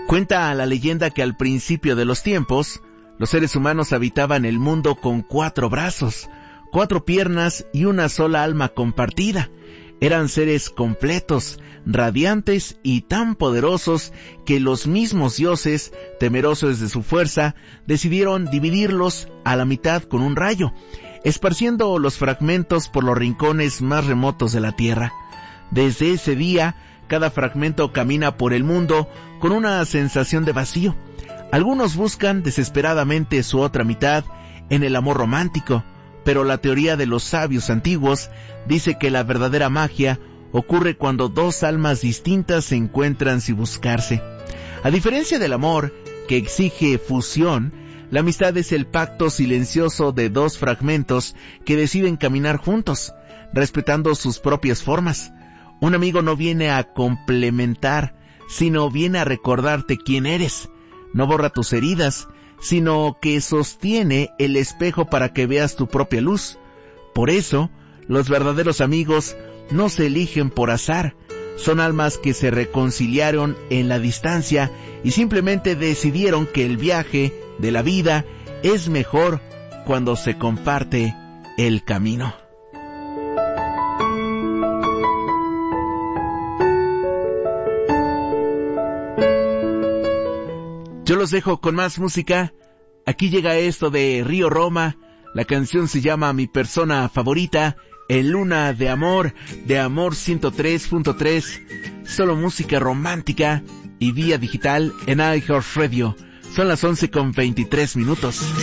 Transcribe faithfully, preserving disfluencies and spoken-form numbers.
Cuenta la leyenda que al principio de los tiempos, los seres humanos habitaban el mundo con cuatro brazos, cuatro piernas y una sola alma compartida. Eran seres completos, radiantes y tan poderosos que los mismos dioses, temerosos de su fuerza, decidieron dividirlos a la mitad con un rayo, esparciendo los fragmentos por los rincones más remotos de la tierra. Desde ese día, cada fragmento camina por el mundo con una sensación de vacío. Algunos buscan desesperadamente su otra mitad en el amor romántico, pero la teoría de los sabios antiguos dice que la verdadera magia ocurre cuando dos almas distintas se encuentran sin buscarse. A diferencia del amor, que exige fusión, la amistad es el pacto silencioso de dos fragmentos que deciden caminar juntos, respetando sus propias formas. Un amigo no viene a complementar, sino viene a recordarte quién eres. No borra tus heridas, sino que sostiene el espejo para que veas tu propia luz. Por eso, los verdaderos amigos no se eligen por azar. Son almas que se reconciliaron en la distancia y simplemente decidieron que el viaje de la vida es mejor cuando se comparte el camino. Yo los dejo con más música. Aquí llega esto de Río Roma. La canción se llama Mi Persona Favorita, en Luna de Amor, de Amor ciento tres punto tres. Solo música romántica y vía digital en iHeartRadio. Son las once con veintitrés minutos.